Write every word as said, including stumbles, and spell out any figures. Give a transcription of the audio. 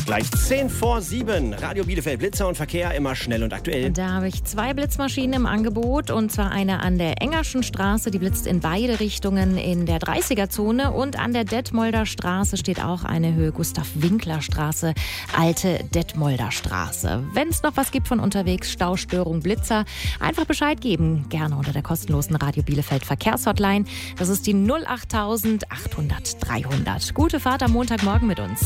Gleich zehn vor sieben. Radio Bielefeld Blitzer und Verkehr immer schnell und aktuell. Da habe ich zwei Blitzmaschinen im Angebot und zwar eine an der Engerschen Straße, die blitzt in beide Richtungen in der dreißiger-Zone und an der Detmolder Straße steht auch eine Höhe Gustav-Winkler-Straße, alte Detmolder Straße. Wenn es noch was gibt von unterwegs, Staustörung, Blitzer, einfach Bescheid geben, gerne unter der kostenlosen Radio Bielefeld Verkehrshotline. Das ist die null acht achthundert dreihundert. Gute Fahrt am Montagmorgen mit uns.